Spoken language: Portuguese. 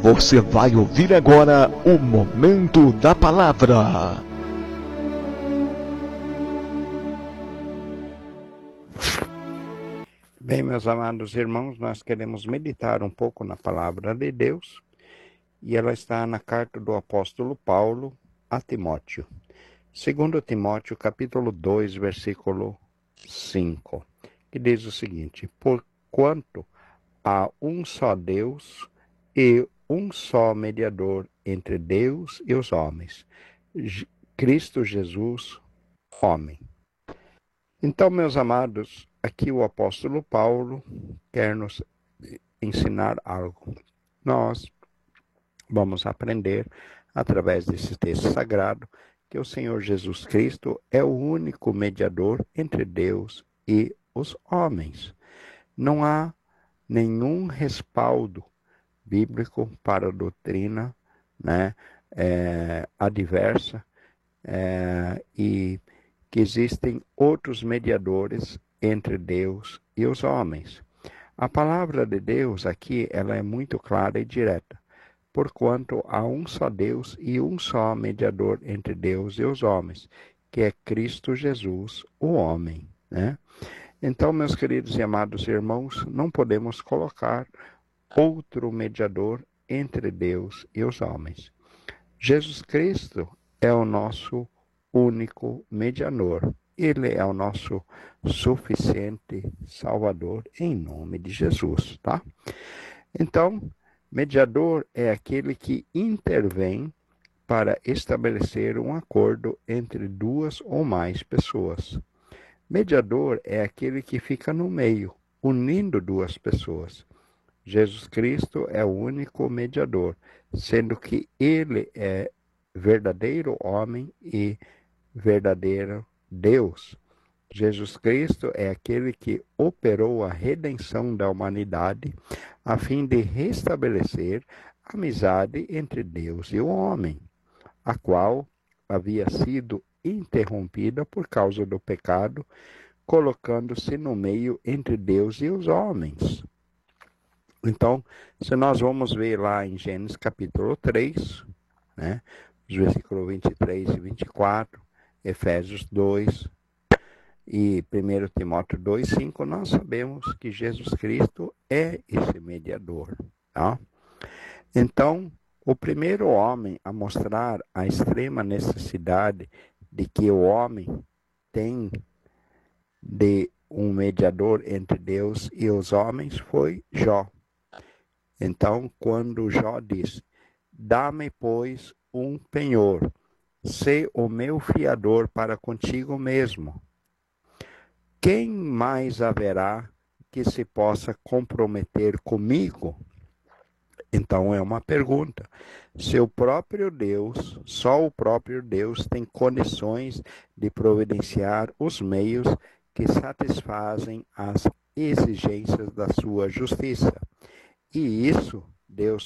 Você vai ouvir agora o Momento da Palavra. Bem, meus amados irmãos, nós queremos meditar um pouco na Palavra de Deus, e ela está na carta do apóstolo Paulo a Timóteo. 2 Timóteo, capítulo 2, versículo 5, que diz o seguinte: Porquanto há um só Deus e um só mediador entre Deus e os homens, Cristo Jesus, homem. Então, meus amados, aqui o apóstolo Paulo quer nos ensinar algo. Nós vamos aprender, através desse texto sagrado, que o Senhor Jesus Cristo é o único mediador entre Deus e os homens. Não há nenhum respaldo bíblico para a doutrina adversa e que existem outros mediadores entre Deus e os homens. A palavra de Deus aqui ela é muito clara e direta. Porquanto há um só Deus e um só mediador entre Deus e os homens, que é Cristo Jesus, o homem. Então, meus queridos e amados irmãos, não podemos colocar outro mediador entre Deus e os homens. Jesus Cristo é o nosso único mediador. Ele é o nosso suficiente Salvador, em nome de Jesus, tá? Então, mediador é aquele que intervém para estabelecer um acordo entre duas ou mais pessoas. Mediador é aquele que fica no meio, unindo duas pessoas. Jesus Cristo é o único mediador, sendo que ele é verdadeiro homem e verdadeiro Deus. Jesus Cristo é aquele que operou a redenção da humanidade a fim de restabelecer a amizade entre Deus e o homem, a qual havia sido interrompida por causa do pecado, colocando-se no meio entre Deus e os homens. Então, se nós vamos ver lá em Gênesis capítulo 3, os versículos 23 e 24, Efésios 2 e 1 Timóteo 2, 5, nós sabemos que Jesus Cristo é esse mediador. Tá? Então, o primeiro homem a mostrar a extrema necessidade de que o homem tem de um mediador entre Deus e os homens foi Jó. Então, quando Jó disse: dá-me, pois, um penhor, sê o meu fiador para contigo mesmo. Quem mais haverá que se possa comprometer comigo? Então é uma pergunta. Se o próprio Deus, só o próprio Deus tem condições de providenciar os meios que satisfazem as exigências da sua justiça. E isso Deus